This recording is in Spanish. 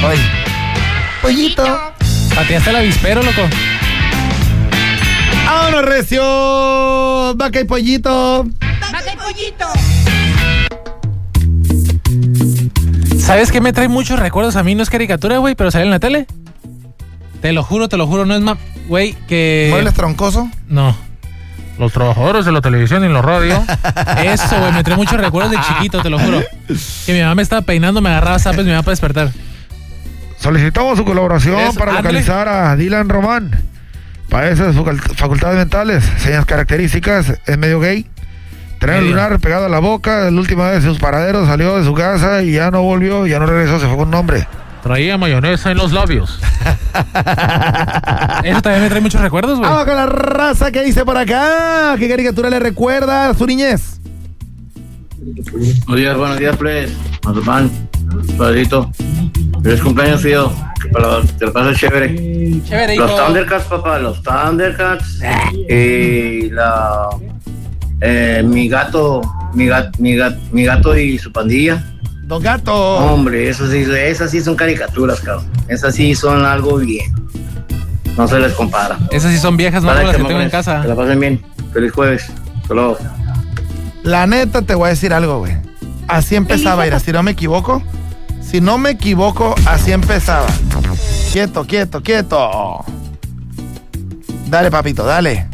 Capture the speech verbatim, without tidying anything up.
hoy. Pollito. Pateaste el avispero, loco. ¡Vámonos, recio! ¡Vaca y pollito! ¡Vaca y pollito! ¿Sabes qué me trae muchos recuerdos? A mí no es caricatura, güey, pero sale en la tele. Te lo juro, te lo juro, no es más, güey, que... ¿Muebles troncoso? No. Los trabajadores de la televisión y en la radio. Eso, güey, me trae muchos recuerdos de chiquito, te lo juro. Que mi mamá me estaba peinando, me agarraba zapes, mi mamá para despertar. Solicitamos su colaboración Eso, para ándale. localizar a Dylan Román. Padece de sus facultades mentales, señas características, es medio gay. Trae el Medio. lunar pegado a la boca, la última vez de sus paraderos salió de su casa y ya no volvió, ya no regresó, se fue con un hombre. Traía mayonesa en los labios. Eso también me trae muchos recuerdos, güey. Vamos con la raza que dice por acá. ¿Qué caricatura le recuerda a su niñez? Buenos días, buenos días, pues. Mazapán, padrito. Feliz cumpleaños, tío. Que para- te lo pases chévere. Chévere, Los hijo. Thundercats, papá, los Thundercats. Y la. Eh, mi gato, mi gato, mi gato, mi gato y su pandilla. Don Gato. Hombre, eso sí, esas sí son caricaturas, cabrón. Esas sí son algo bien. No se les compara. Esas sí son viejas, no Vale, como las que que tengo en mames. casa. Que la pasen bien. Feliz jueves. Hasta luego. La neta te voy a decir algo, güey. Así empezaba, Ira, si no me equivoco. Si no me equivoco, así empezaba. Quieto, quieto, quieto. Dale, papito, dale.